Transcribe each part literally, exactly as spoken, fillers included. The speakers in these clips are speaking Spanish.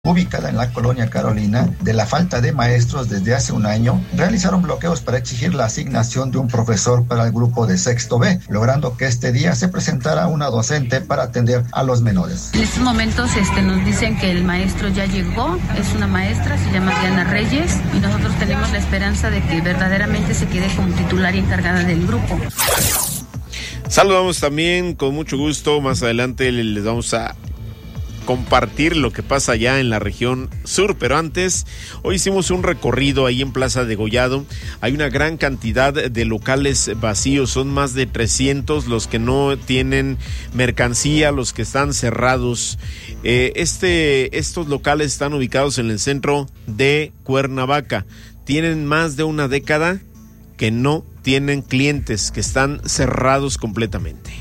ubicada en la colonia Carolina, de la falta de maestros desde hace un año, realizaron bloqueos para exigir la asignación de un profesor para el grupo de sexto B, logrando que este día se presentara una docente para atender a los menores. En estos momentos este, nos dicen que el maestro ya llegó, es una maestra, se llama Diana Reyes, y nosotros tenemos la esperanza de que verdaderamente se quede como titular y encargada del grupo. Saludamos también con mucho gusto, más adelante les vamos a compartir lo que pasa allá en la región sur, pero antes, hoy hicimos un recorrido ahí en Plaza Degollado. Hay una gran cantidad de locales vacíos, son más de trescientos los que no tienen mercancía, los que están cerrados. Eh, este, estos locales están ubicados en el centro de Cuernavaca, tienen más de una década que no tienen clientes, que están cerrados completamente.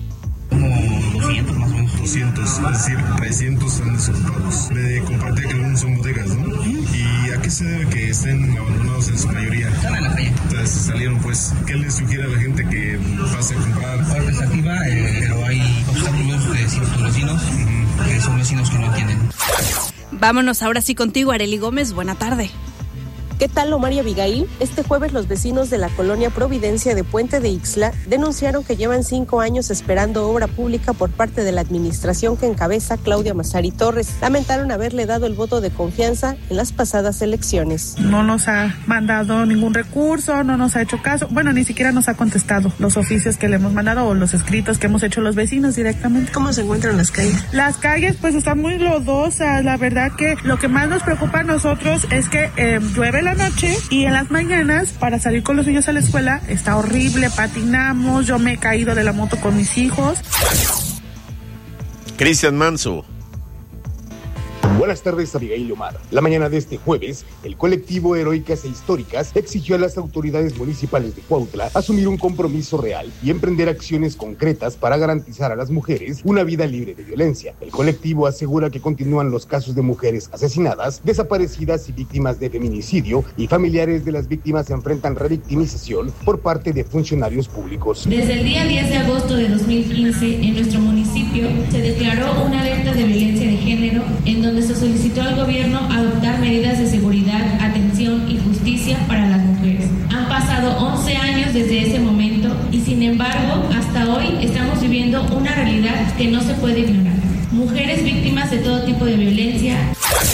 doscientos, es decir, trescientos están desocupados. Le compartí que algunos son bodegas, ¿no? ¿Y a qué se debe que estén abandonados en su mayoría? Están en la calle. Entonces salieron, pues, ¿qué les sugiere a la gente que pase a comprar? Parte se activa, eh, pero hay obstáculos de ciertos vecinos, uh-huh. que son vecinos que no entienden. Vámonos ahora sí contigo, Arely Gómez, buena tarde. ¿Qué tal, Omar y Abigail? Este jueves los vecinos de la colonia Providencia de Puente de Ixtla denunciaron que llevan cinco años esperando obra pública por parte de la administración que encabeza Claudia Massari Torres. Lamentaron haberle dado el voto de confianza en las pasadas elecciones. No nos ha mandado ningún recurso, no nos ha hecho caso, bueno, ni siquiera nos ha contestado los oficios que le hemos mandado o los escritos que hemos hecho los vecinos directamente. ¿Cómo se encuentran las calles? Las calles pues están muy lodosas, la verdad que lo que más nos preocupa a nosotros es que eh, llueve la noche y en las mañanas para salir con los niños a la escuela está horrible, patinamos, yo me he caído de la moto con mis hijos. Cristian Manso. Buenas tardes, Abigail y Omar. La mañana de este jueves, el colectivo Heroicas e Históricas exigió a las autoridades municipales de Cuautla asumir un compromiso real y emprender acciones concretas para garantizar a las mujeres una vida libre de violencia. El colectivo asegura que continúan los casos de mujeres asesinadas, desaparecidas y víctimas de feminicidio, y familiares de las víctimas enfrentan revictimización por parte de funcionarios públicos. Desde el día diez de agosto de dos mil quince, en nuestro municipio se declaró una alerta de violencia de género en donde se solicitó al gobierno adoptar medidas de seguridad, atención y justicia para las mujeres. Han pasado once años desde ese momento y sin embargo, hasta hoy estamos viviendo una realidad que no se puede ignorar. Mujeres víctimas de todo tipo de violencia.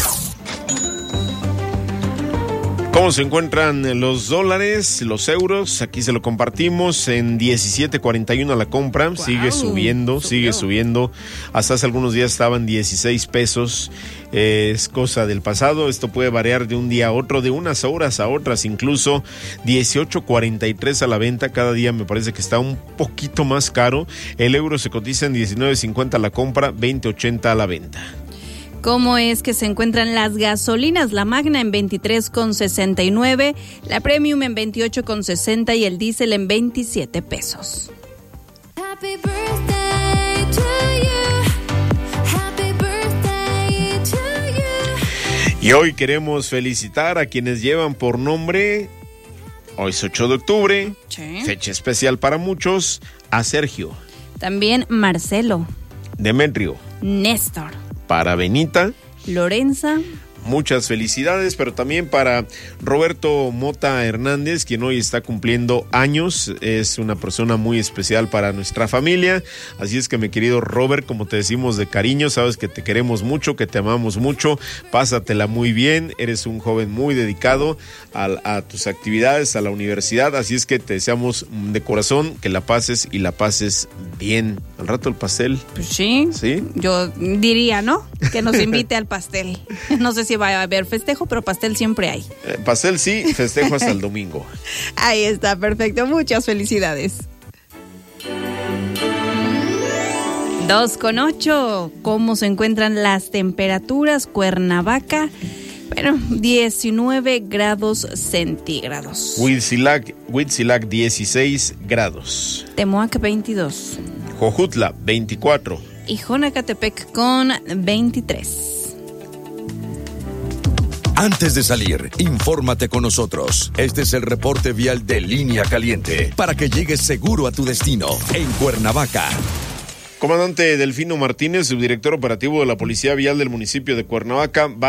¿Cómo se encuentran los dólares, los euros? Aquí se lo compartimos en diecisiete cuarenta y uno la compra. Wow, sigue subiendo, subió. sigue subiendo. Hasta hace algunos días estaban dieciséis pesos. Eh, es cosa del pasado. Esto puede variar de un día a otro, de unas horas a otras, incluso dieciocho cuarenta y tres a la venta. Cada día me parece que está un poquito más caro. El euro se cotiza en diecinueve cincuenta a la compra, veinte ochenta a la venta. ¿Cómo es que se encuentran las gasolinas? La Magna en veintitrés con sesenta y nueve, la Premium en veintiocho con sesenta y el diésel en veintisiete pesos. Happy birthday to you. Happy birthday to you. Y hoy queremos felicitar a quienes llevan por nombre, hoy es ocho de octubre, sí. Fecha especial para muchos, a Sergio. También Marcelo. Demetrio. Néstor. Para Benita, Lorenza, muchas felicidades, pero también para Roberto Mota Hernández, quien hoy está cumpliendo años, es una persona muy especial para nuestra familia, así es que mi querido Robert, como te decimos de cariño, sabes que te queremos mucho, que te amamos mucho, pásatela muy bien, eres un joven muy dedicado a, a tus actividades, a la universidad, así es que te deseamos de corazón que la pases y la pases bien. Al rato el pastel. Pues sí, sí, yo diría, ¿no? Que nos invite al pastel. No sé si va a haber festejo, pero pastel siempre hay. Eh, pastel sí, festejo hasta el domingo. Ahí está, perfecto. Muchas felicidades. Dos con ocho. ¿Cómo se encuentran las temperaturas? Cuernavaca, bueno, diecinueve grados centígrados. Huitzilac, Huitzilac dieciséis grados. Temoac veintidós. Jojutla veinticuatro. Y Jonacatepec con veintitrés. Antes de salir, infórmate con nosotros. Este es el reporte vial de Línea Caliente para que llegues seguro a tu destino en Cuernavaca. Comandante Delfino Martínez, subdirector operativo de la Policía Vial del municipio de Cuernavaca, va